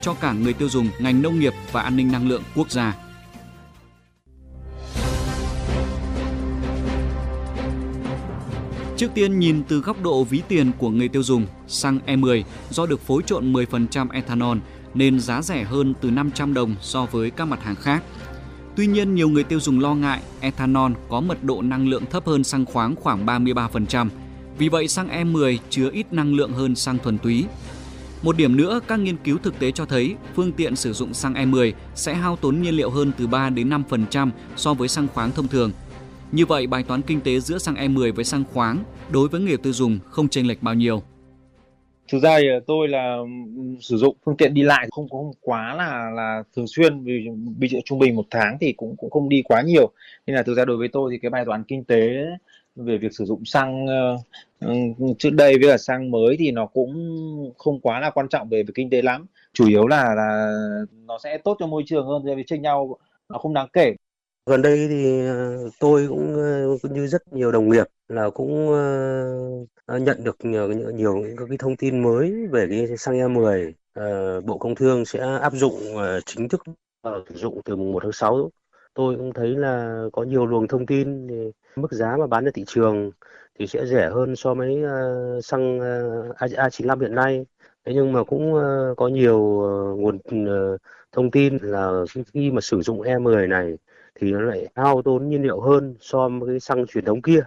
cho cả người tiêu dùng, ngành nông nghiệp và an ninh năng lượng quốc gia. Trước tiên nhìn từ góc độ ví tiền của người tiêu dùng, xăng E10 do được phối trộn 10% ethanol nên giá rẻ hơn từ 500 đồng so với các mặt hàng khác. Tuy nhiên, nhiều người tiêu dùng lo ngại ethanol có mật độ năng lượng thấp hơn xăng khoáng khoảng 33%. Vì vậy, xăng E10 chứa ít năng lượng hơn xăng thuần túy. Một điểm nữa, các nghiên cứu thực tế cho thấy phương tiện sử dụng xăng E10 sẽ hao tốn nhiên liệu hơn từ 3 đến 5% so với xăng khoáng thông thường. Như vậy, bài toán kinh tế giữa xăng E10 với xăng khoáng đối với người tiêu dùng không chênh lệch bao nhiêu. Thực ra thì tôi là sử dụng phương tiện đi lại không quá là thường xuyên, vì trung bình một tháng thì cũng không đi quá nhiều, nên là thực ra đối với tôi thì cái bài toán kinh tế về việc sử dụng xăng trước đây với cả xăng mới thì nó cũng không quá là quan trọng về kinh tế lắm, chủ yếu là nó sẽ tốt cho môi trường hơn, vì chênh nhau nó không đáng kể. Gần đây thì tôi cũng như rất nhiều đồng nghiệp là cũng nhận được nhiều các cái thông tin mới về cái xăng E10. Bộ Công Thương sẽ áp dụng chính thức sử dụng từ mùng 1 tháng 6. Tôi cũng thấy là có nhiều luồng thông tin thì mức giá mà bán ra thị trường thì sẽ rẻ hơn so với xăng A95 hiện nay. Thế nhưng mà cũng có nhiều nguồn thông tin là khi mà sử dụng E10 này thì nó lại hao tốn nhiên liệu hơn so với cái xăng truyền thống kia.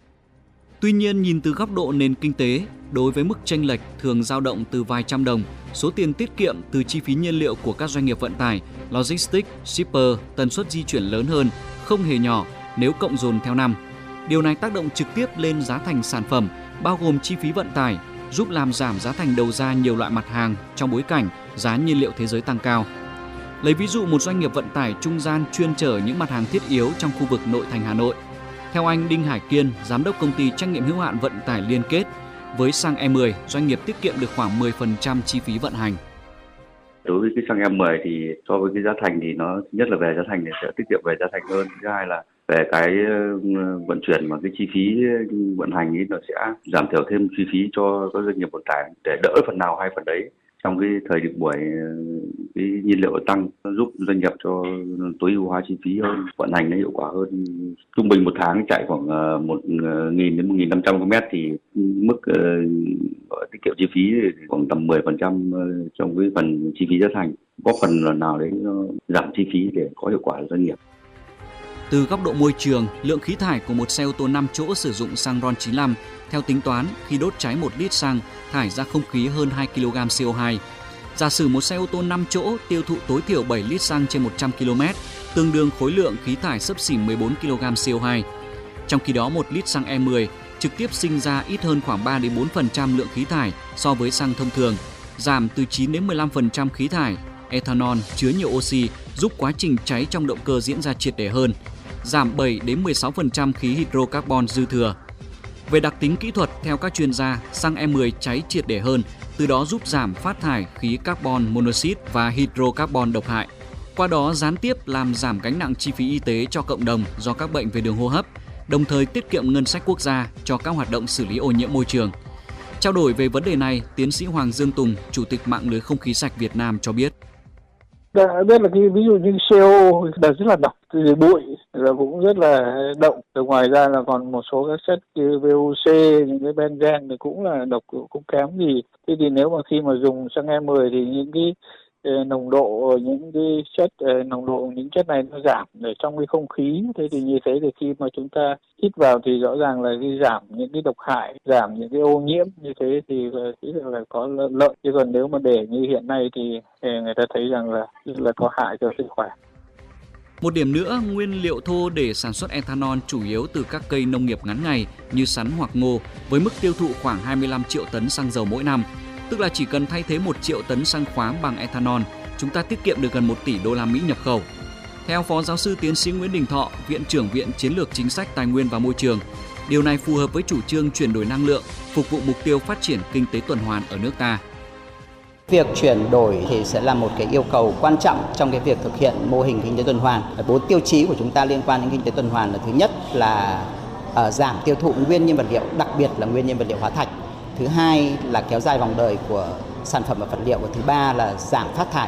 Tuy nhiên, nhìn từ góc độ nền kinh tế, đối với mức chênh lệch thường dao động từ vài trăm đồng, số tiền tiết kiệm từ chi phí nhiên liệu của các doanh nghiệp vận tải, logistics, shipper, tần suất di chuyển lớn hơn, không hề nhỏ nếu cộng dồn theo năm. Điều này tác động trực tiếp lên giá thành sản phẩm, bao gồm chi phí vận tải, giúp làm giảm giá thành đầu ra nhiều loại mặt hàng trong bối cảnh giá nhiên liệu thế giới tăng cao. Lấy ví dụ một doanh nghiệp vận tải trung gian chuyên chở những mặt hàng thiết yếu trong khu vực nội thành Hà Nội. Theo anh Đinh Hải Kiên, giám đốc công ty trách nhiệm hữu hạn vận tải Liên Kết, với xăng E10, doanh nghiệp tiết kiệm được khoảng 10% chi phí vận hành. Đối với cái xăng E10 thì so với cái giá thành thì nó thứ nhất là về giá thành thì sẽ tiết kiệm về giá thành hơn, thứ hai là về cái vận chuyển mà cái chi phí vận hành ấy nó sẽ giảm thiểu thêm chi phí cho các doanh nghiệp vận tải để đỡ phần nào hay phần đấy. Trong cái thời điểm buổi cái nhiên liệu tăng giúp doanh nghiệp cho tối ưu hóa chi phí hơn, vận hành nó hiệu quả hơn. Trung bình một tháng chạy khoảng 1.000 đến 1.500 km thì mức tiết kiệm chi phí khoảng tầm 10% trong cái phần chi phí giá thành, góp phần nào đấy giảm chi phí để có hiệu quả cho doanh nghiệp. Từ góc độ môi trường, lượng khí thải của một xe ô tô 5 chỗ sử dụng xăng RON95 theo tính toán khi đốt cháy 1 lít xăng thải ra không khí hơn 2 kg CO2. Giả sử một xe ô tô 5 chỗ tiêu thụ tối thiểu 7 lít xăng trên 100 km, tương đương khối lượng khí thải xấp xỉ 14 kg CO2. Trong khi đó 1 lít xăng E10 trực tiếp sinh ra ít hơn khoảng 3 đến 4% lượng khí thải so với xăng thông thường, giảm từ 9 đến 15% khí thải. Ethanol chứa nhiều oxy giúp quá trình cháy trong động cơ diễn ra triệt để hơn, giảm 7 đến 16% khí hydrocarbon dư thừa. Về đặc tính kỹ thuật, theo các chuyên gia, xăng E10 cháy triệt để hơn, từ đó giúp giảm phát thải khí carbon monoxide và hydrocarbon độc hại. Qua đó gián tiếp làm giảm gánh nặng chi phí y tế cho cộng đồng do các bệnh về đường hô hấp, đồng thời tiết kiệm ngân sách quốc gia cho các hoạt động xử lý ô nhiễm môi trường. Trao đổi về vấn đề này, tiến sĩ Hoàng Dương Tùng, Chủ tịch Mạng lưới Không khí sạch Việt Nam cho biết. Đây là cái ví dụ như CO là rất là độc, thì bụi là cũng rất là độc. Ngoài ra là còn một số các chất như VOC, những cái benzen thì cũng là độc, cũng kém gì. Thế thì nếu mà khi mà dùng xăng E10 thì những cái nồng độ những chất này nó giảm ở trong cái không khí. Thế thì như thế thì khi mà chúng ta hít vào thì rõ ràng là cái giảm những cái độc hại, giảm những cái ô nhiễm, như thế thì là có lợi. Chứ còn nếu mà để như hiện nay thì người ta thấy rằng là có hại cho sức khỏe. Một điểm nữa, nguyên liệu thô để sản xuất ethanol chủ yếu từ các cây nông nghiệp ngắn ngày như sắn hoặc ngô, với mức tiêu thụ khoảng 25 triệu tấn xăng dầu mỗi năm. Tức là chỉ cần thay thế 1 triệu tấn xăng khoáng bằng ethanol, chúng ta tiết kiệm được gần 1 tỷ đô la Mỹ nhập khẩu. Theo Phó Giáo sư Tiến sĩ Nguyễn Đình Thọ, Viện trưởng Viện Chiến lược Chính sách Tài nguyên và Môi trường, điều này phù hợp với chủ trương chuyển đổi năng lượng, phục vụ mục tiêu phát triển kinh tế tuần hoàn ở nước ta. Việc chuyển đổi thì sẽ là một cái yêu cầu quan trọng trong cái việc thực hiện mô hình kinh tế tuần hoàn. 4 tiêu chí của chúng ta liên quan đến kinh tế tuần hoàn là: thứ nhất là giảm tiêu thụ nguyên nhiên vật liệu, đặc biệt là nguyên nhiên vật liệu hóa thạch. Thứ hai là kéo dài vòng đời của sản phẩm và vật liệu, và thứ ba là giảm phát thải